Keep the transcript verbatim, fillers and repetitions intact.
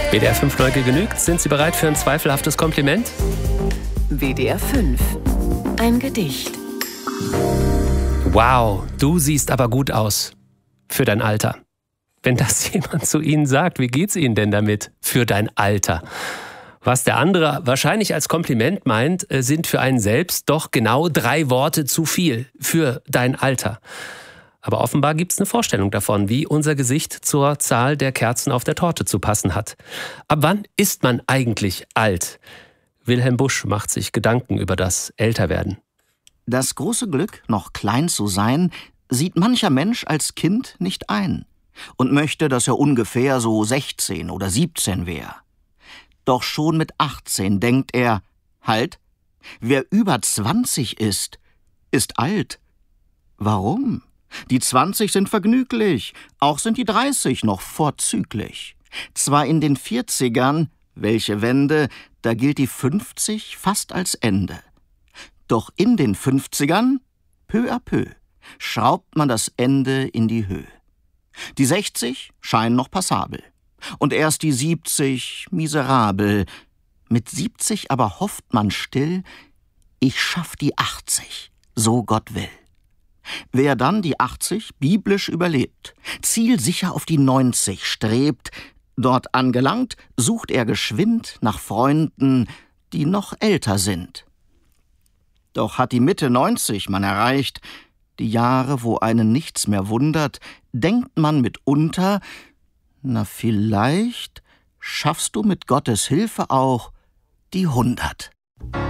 W D R fünf neu genügt. Sind Sie bereit für ein zweifelhaftes Kompliment? W D R fünf. Ein Gedicht. Wow, du siehst aber gut aus. Für dein Alter. Wenn das jemand zu Ihnen sagt, wie geht's Ihnen denn damit? Für dein Alter. Was der andere wahrscheinlich als Kompliment meint, sind für einen selbst doch genau drei Worte zu viel. Für dein Alter. Aber offenbar gibt es eine Vorstellung davon, wie unser Gesicht zur Zahl der Kerzen auf der Torte zu passen hat. Ab wann ist man eigentlich alt? Wilhelm Busch macht sich Gedanken über das Älterwerden. Das große Glück, noch klein zu sein, sieht mancher Mensch als Kind nicht ein und möchte, dass er ungefähr so sechzehn oder siebzehn wäre. Doch schon mit achtzehn denkt er, halt, wer über zwanzig ist, ist alt. Warum? Die zwanzig sind vergnüglich, auch sind die dreißig noch vorzüglich. Zwar in den vierzigern, welche Wende, da gilt die fünfzig fast als Ende. Doch in den fünfzigern, peu à peu, schraubt man das Ende in die Höhe. Die sechzig scheinen noch passabel und erst die siebzig miserabel. Mit siebzig aber hofft man still, ich schaff die achtzig, so Gott will. Wer dann die achtzig biblisch überlebt, zielsicher auf die neunzig strebt, dort angelangt, sucht er geschwind nach Freunden, die noch älter sind. Doch hat die Mitte neunzig man erreicht, die Jahre, wo einen nichts mehr wundert, denkt man mitunter, na vielleicht schaffst du mit Gottes Hilfe auch die hundert.